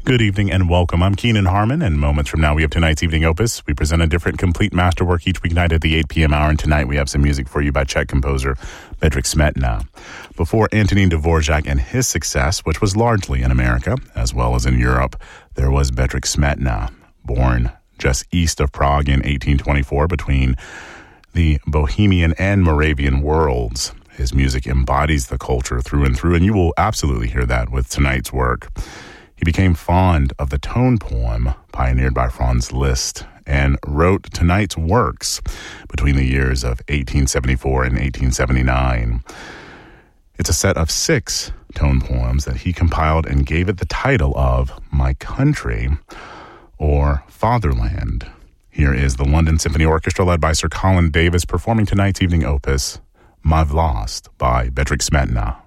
Good evening and welcome. I'm Keenan Harmon, and moments from now we have tonight's evening opus. We present a different complete masterwork each weeknight at the 8 p.m. hour, and tonight we have some music for you by Czech composer Bedřich Smetana. Before Antonín Dvořák and his success, which was largely in America as well as in Europe, there was Bedřich Smetana, born just east of Prague in 1824 between the Bohemian and Moravian worlds. His music embodies the culture through and through, and you will absolutely hear that with tonight's work. He became fond of the tone poem pioneered by Franz Liszt and wrote tonight's works between the years of 1874 and 1879. It's a set of 6 tone poems that he compiled and gave it the title of My Country or Fatherland. Here is the London Symphony Orchestra led by Sir Colin Davis performing tonight's evening opus, My Vlast by Bedřich Smetana.